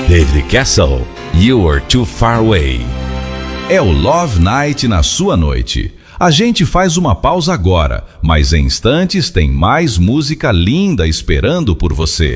David Castle, You Are Too Far Away. É o Love Night na sua noite. A gente faz uma pausa agora, mas em instantes tem mais música linda esperando por você.